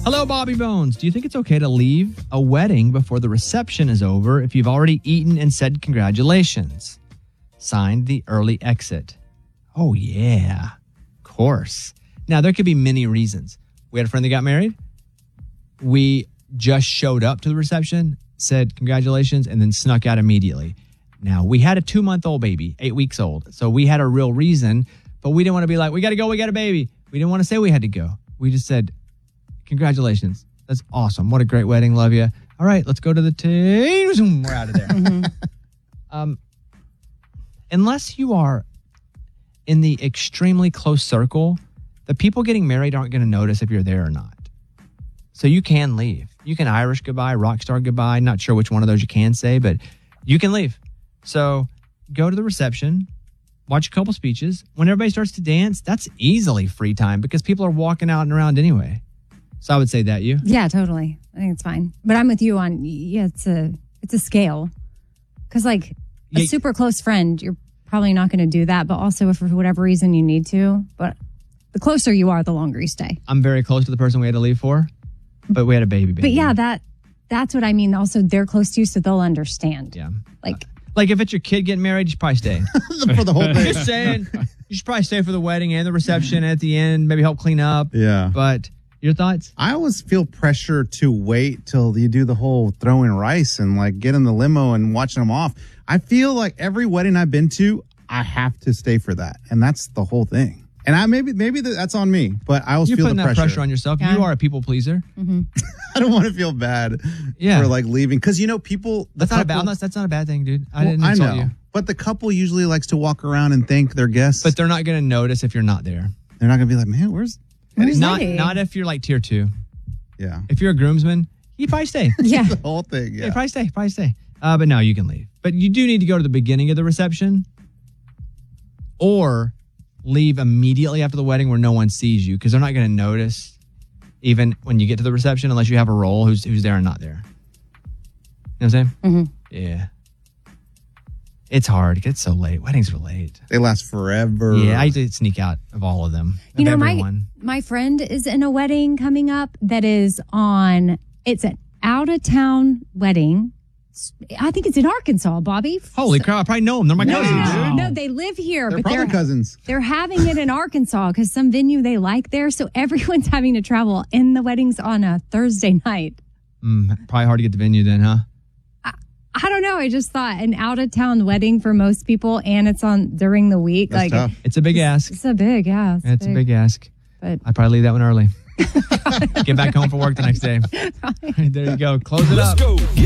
Hello, Bobby Bones. Do you think it's okay to leave a wedding before the reception is over if you've already eaten and said congratulations? Signed, the early exit. Oh, yeah. Of course. Now, there could be many reasons. We had a friend that got married. We just showed up to the reception, said congratulations, and then snuck out immediately. Now, we had a 2-month-old baby, 8 weeks old. So we had a real reason, but we didn't want to be like, we got to go, we got a baby. We didn't want to say we had to go. We just said, congratulations. That's awesome. What a great wedding. Love you. All right, let's go to the teams. We're out of there. Unless you are in the extremely close circle, the people getting married aren't going to notice if you're there or not. So you can leave. You can Irish goodbye, rock star goodbye. Not sure which one of those you can say, but you can leave. So go to the reception, watch a couple speeches. When everybody starts to dance, that's easily free time because people are walking out and around anyway. So I would say that, you? Yeah, totally. I think it's fine. But I'm with you on, it's a scale. Because like a super close friend, you're probably not going to do that. But also if for whatever reason you need to. But the closer you are, the longer you stay. I'm very close to the person we had to leave for, but we had a baby. But yeah, that's what I mean. Also, they're close to you, so they'll understand. Yeah. Like if it's your kid getting married, you should probably stay. For the whole thing. Just saying, you should probably stay for the wedding and the reception at the end, maybe help clean up. Yeah. But your thoughts? I always feel pressure to wait till you do the whole throwing rice and like get in the limo and watching them off. I feel like every wedding I've been to, I have to stay for that. And that's the whole thing. And maybe that's on me, but I always feel the pressure. You're putting that pressure on yourself. Yeah. You are a people pleaser. Mm-hmm. I don't want to feel bad for like leaving. Because, people... That's not a bad thing, dude. I didn't insult you. But the couple usually likes to walk around and thank their guests. But they're not going to notice if you're not there. They're not going to be like, man, where's not if you're like tier 2. Yeah. If you're a groomsman, you probably stay. Yeah. The whole thing, yeah. Probably stay. But no, you can leave. But you do need to go to the beginning of the reception or leave immediately after the wedding where no one sees you because they're not going to notice even when you get to the reception unless you have a role who's there and not there. You know what I'm saying? Mm-hmm. Yeah. It's hard. It gets so late. Weddings are late. They last forever. Yeah, I did sneak out of all of them. My friend is in a wedding coming up that is it's an out-of-town wedding. I think it's in Arkansas, Bobby. Holy crap, I probably know them. They're my cousins. No, they live here. They're probably cousins. They're having it in Arkansas because some venue they like there. So everyone's having to travel. And the wedding's on a Thursday night. Probably hard to get the venue then, huh? I don't know. I just thought an out-of-town wedding for most people, and it's on during the week. That's tough. It's a big ask. It's a big ask. It's a big ask. But I'd probably leave that one early. Get back home for work the next day. There you go. Close it up. Let's go.